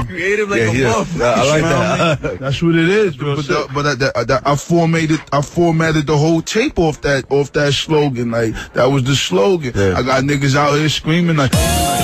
Creative like a motherfucker. I like that. That's what it is, bro. But I formatted the whole tape off that slogan. Like, that was the slogan. Yeah. I got niggas out here screaming like.